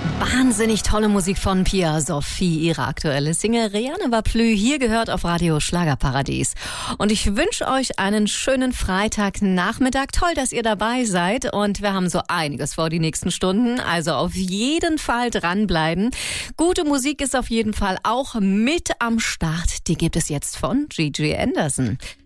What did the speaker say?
Wahnsinnig tolle Musik von Pia Sophie, ihre aktuelle Single Rien va plus, hier gehört auf Radio Schlagerparadies. Und ich wünsche euch einen schönen Freitagnachmittag. Toll, dass ihr dabei seid, und wir haben so einiges vor die nächsten Stunden, also auf jeden Fall dranbleiben. Gute Musik ist auf jeden Fall auch mit am Start. Die gibt es jetzt von Gigi Anderson.